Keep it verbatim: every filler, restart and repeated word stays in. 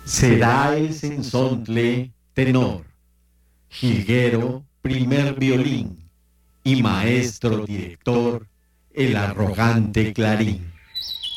Será el sensontle tenor, jilguero primer violín y maestro director el arrogante clarín.